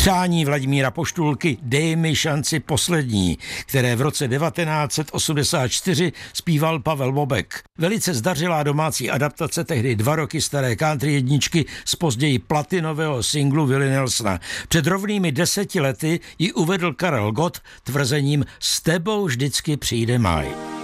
Přání Vladimíra Poštulky Dej mi šanci poslední, které v roce 1984 zpíval Pavel Bobek. Velice zdařilá domácí adaptace tehdy 2 roky staré country jedničky z později platinového singlu Willie Nelsona. Před rovnými 10 lety ji uvedl Karel Gott tvrzením S tebou vždycky přijde máj.